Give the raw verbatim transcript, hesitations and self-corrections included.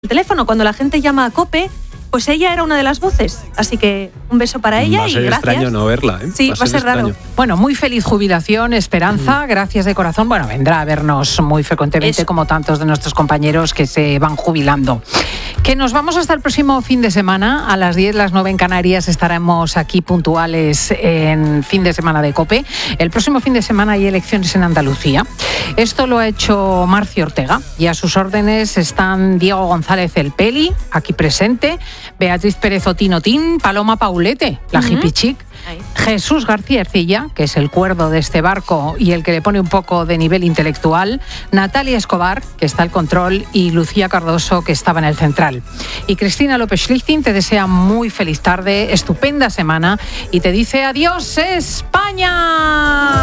teléfono. Cuando la gente llama a COPE, pues ella era una de las voces. Así que un beso para ella y gracias. Va a ser extraño no verla, ¿eh? Sí, va a ser, va a ser raro. Bueno, muy feliz jubilación, Esperanza. Mm. Gracias de corazón. Bueno, vendrá a vernos muy frecuentemente, Eso. como tantos de nuestros compañeros que se van jubilando. Que nos vamos hasta el próximo fin de semana. A las diez, las nueve en Canarias, estaremos aquí puntuales en fin de semana de COPE. El próximo fin de semana hay elecciones en Andalucía. Esto lo ha hecho Marcio Ortega y a sus órdenes están Diego González El Peli, aquí presente, Beatriz Pérez Otinotín, Paloma Paulete, la uh-huh. hippie chic, Ahí. Jesús García Ercilla, que es el cuerdo de este barco y el que le pone un poco de nivel intelectual, Natalia Escobar, que está al control, y Lucía Cardoso, que estaba en el central. Y Cristina López Schlichting te desea muy feliz tarde, estupenda semana y te dice adiós España.